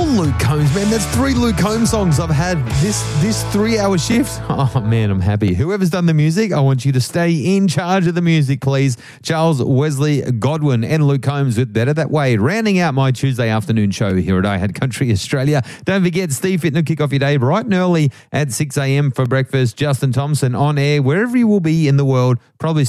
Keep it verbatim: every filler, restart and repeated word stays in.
Luke Combs, man. That's three Luke Combs songs I've had this this three-hour shift. Oh, man, I'm happy. Whoever's done the music, I want you to stay in charge of the music, please. Charles Wesley Godwin and Luke Combs with Better That Way. Rounding out my Tuesday afternoon show here at I Had Country Australia. Don't forget, Steve Fitton will kick off your day bright and early at six a.m. for breakfast. Justin Thompson on air, wherever you will be in the world, probably